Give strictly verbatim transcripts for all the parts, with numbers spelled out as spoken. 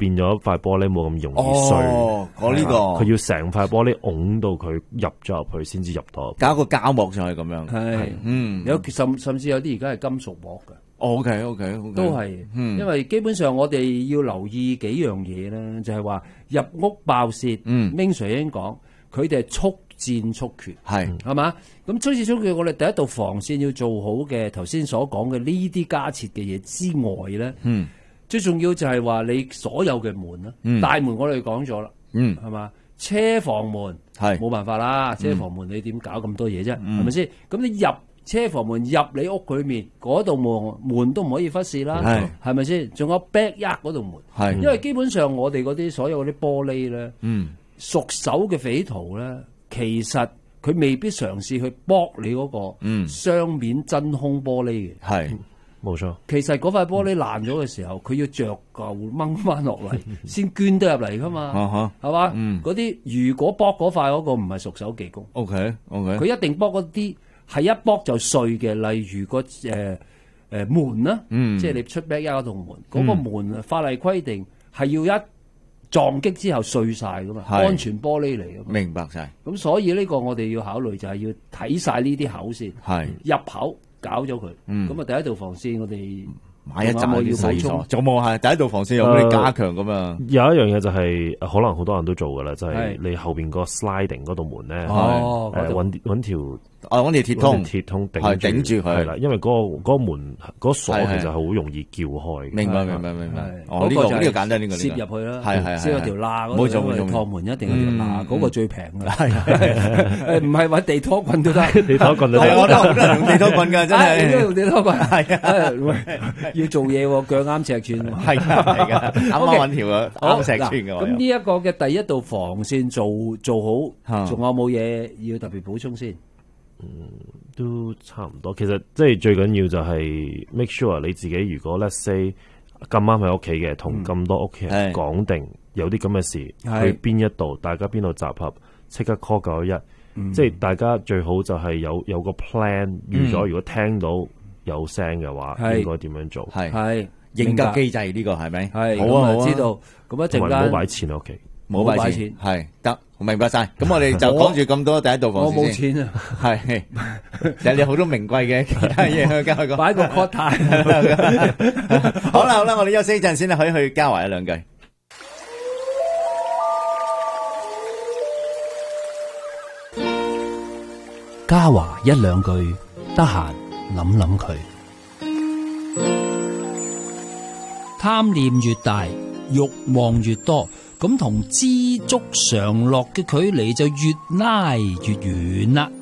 變咗塊玻璃冇咁容易碎。 哦，我呢個佢要成塊玻璃拱到佢入咗入去先至入到。 搞個膠膜上去咁樣。 係，嗯，有甚甚至有啲而家係金屬膜嘅。 O K O K， 都係，因為基本上我哋要留意幾樣嘢咧，就係話入屋爆竊。嗯，Ming Sir已經講，佢哋係速戰速決，係係嘛？咁速戰速決，我哋第一道防線要做好嘅，頭先所講嘅呢啲加設嘅嘢之外咧，嗯，最重要就係話你所有嘅門啦，嗯、大門我哋講咗啦，嗯，係嘛？車房門係冇辦法啦，車房門你點搞咁多嘢啫？係咪先？咁你入車房門入你屋裏面嗰道門門都唔可以忽視啦，係咪先？仲有 backyard 嗰道門，係因為基本上我哋嗰啲所有嗰啲玻璃咧，嗯，熟手嘅匪徒咧，其實佢未必嘗試去剝你嗰個雙面真空玻璃嘅，係冇錯。其實嗰塊玻璃爛咗嘅時候，佢要着舊掹翻落嚟，先捐得入嚟噶嘛，係嘛？嗰啲如果剝嗰塊嗰個唔係熟手技工 ，OK OK， 佢一定剝嗰啲。係一剝就碎嘅，例如個誒誒門啦，嗯、即係你出 backyard 嗰道門，嗰、嗯、個門法例規定係要一撞擊之後碎晒噶嘛，安全玻璃嚟噶嘛。明白晒。咁所以呢個我哋要考慮就係要睇晒呢啲口先，係入口搞咗佢，咁啊、嗯、第一道防線我哋。 買一紮要補充，仲冇係第一道防線有冇啲加強咁啊？ 有一樣嘢就係可能好多人都做噶啦，就係你後邊個 sliding 嗰道門咧， 哦， 揾揾條哦揾條鐵通鐵通頂頂住佢， 係啦，因為嗰個嗰個門嗰個鎖其實係好容易撬開。 明白明白明白。哦，呢個呢個簡單呢個。 攝入去啦， 係係係。 攝有條罅嗰度，趟門一定有條罅，嗰個最平噶啦。 係係誒唔係揾地拖棍都得， 地拖棍都得。 係我都好多人用地拖棍㗎，真係。 都用地拖棍。係啊，要做嘢喎，腳啱尺寸喎。係㗎係㗎，啱啱揾條啊啱尺寸嘅。咁呢一個嘅第一道防線做做好，仲有冇嘢要特別補充先？ 嗯，都差唔多。其實即係最緊要就係 make sure 你自己如果 let's say 咁啱喺屋企嘅，同咁多屋企人講定有啲咁嘅事，去邊一度，大家邊度集合，即刻 call 九一一。即係大家最好就係有有個 plan 預咗，如果聽到有聲嘅話，應該點樣做？ 係係應急機制呢個係咪？ 係好啊，知道。咁一陣間唔好擺錢喺屋企。 冇擺錢，係得，我明白晒。咁我哋就講住咁多第一道防線。 我冇錢啊， 係，其實你好多名貴嘅其他嘢去交個。 擺個 quota。 好啦好啦，我哋休息一陣先啦，可以去交埋一兩句。 嘉華一兩句，得閒諗諗佢。貪念越大，慾望越多。咁同知足常樂嘅距離就越拉越遠啦。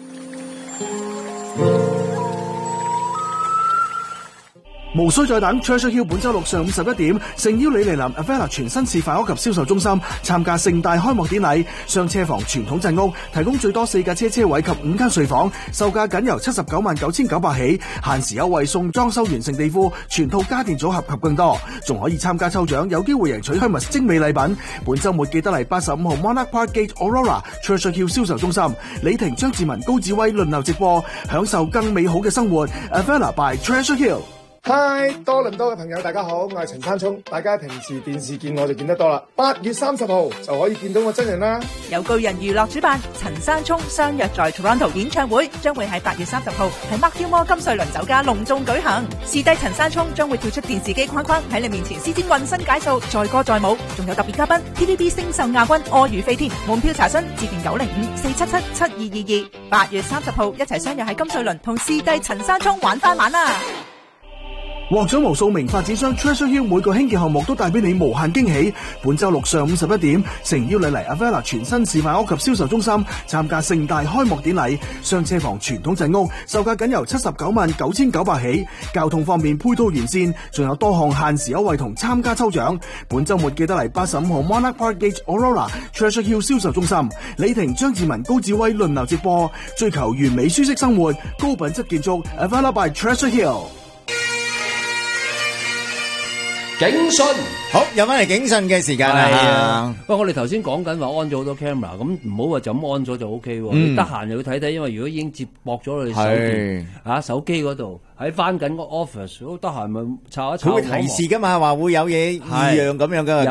無需再等 Treasure Hill 本周六上午十一點，誠邀你嚟臨 Avella 全新示範屋及銷售中心參加盛大開幕典禮。雙車房傳統鎮屋提供最多四架車車位及五間睡房，售價僅由七十九萬九千九百起，限時優惠送裝修完成地庫、全套家電組合及更多，仲可以參加抽獎，有機會贏取 Hermes 精美禮品。本周末記得嚟八十五號 Monarch Park Gate Aurora Treasure Hill 銷售中心，李婷、張志文、高志威輪流直播，享受更美好嘅生活。Avella by Treasure Hill。 嗨，多倫多嘅朋友大家好，我係陳山聰，大家平時電視見我就見得多啦。八月三十號就可以見到我真人啦。 由巨人娛樂主辦，陳山聰相約在 Toronto 演唱會，將會喺八月三十號喺 Mark Gilmore 金瑞麟酒家隆重舉行。視帝陳山聰將會跳出電視機框框，喺你面前施展渾身解數，載歌載舞，仲有特別嘉賓 T V B 星秀亞軍柯如飛天。門票查詢致電九零五四七七七二二二。八月三十號一齊相約喺金瑞麟同視帝陳山聰玩翻晚啦！ 獲獎無數名發展商 Treasure Hill 每個興建項目都帶俾你無限驚喜。本周六上午十一點，誠邀你嚟 Avella 全新示範屋及銷售中心參加盛大開幕典禮。雙車房傳統鎮屋售價僅由七十九萬九千九百起，交通方面配套完善，仲有多項限時優惠同參加抽獎。本周末記得嚟八十五號 Monarch Park Gate Aurora Treasure Hill 銷售中心，李婷、張志文、高志威輪流直播，追求完美舒適生活，高品質建築 Avella by Treasure Hill。 警訊好，又翻嚟警訊嘅時間啦。 喂，我哋頭先講緊話安咗好多 camera， 咁唔好話就咁安咗就 O K 喎。你得閒又要睇睇，因為如果已經接駁咗你手機啊手機嗰度喺翻緊個 office，好得閒咪查一查。 佢會提示噶嘛，話會有嘢異樣咁樣噶。